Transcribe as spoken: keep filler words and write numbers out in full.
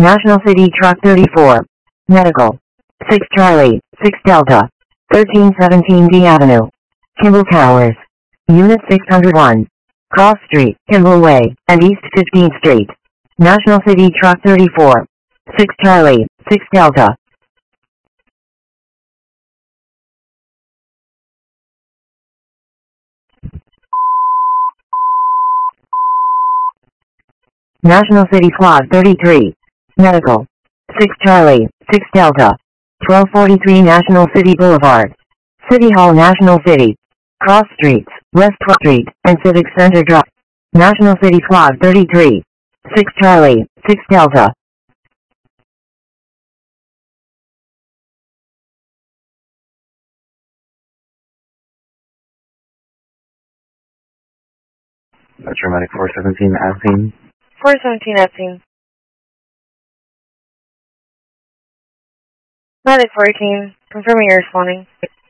National City Truck thirty-four. Medical. six Charlie, six Delta. thirteen seventeen D Avenue. Kimball Towers. Unit six oh one. Cross Street, Kimball Way, and East fifteenth Street. National City Truck thirty-four. six Charlie, six Delta. National City Quad thirty-three. Medical. six Charlie, six Delta. twelve forty-three National City Boulevard. City Hall National City. Cross Streets, West twelfth Street, and Civic Center Drive. National City Quad thirty-three. six Charlie, six Delta. Metro Medic four seventeen at scene. four seventeen at scene. Medic four eighteen, confirming you're responding.